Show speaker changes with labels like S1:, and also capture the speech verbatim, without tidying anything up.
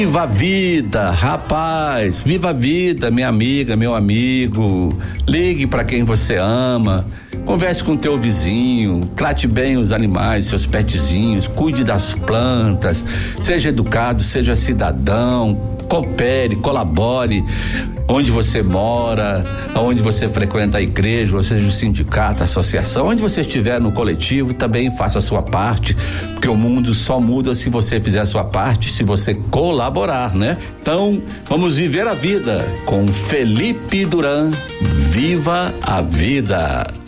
S1: Viva a vida, rapaz, viva a vida, minha amiga, meu amigo. Ligue para quem você ama, converse com teu vizinho, trate bem os animais, seus petzinhos, cuide das plantas, seja educado, seja cidadão, coopere, colabore onde você mora, onde você frequenta a igreja, ou seja, o sindicato, a associação, onde você estiver no coletivo, também faça a sua parte, porque o mundo só muda se você fizer a sua parte, se você colaborar, né? Então, vamos viver a vida com Felipe Duran. Viva a vida!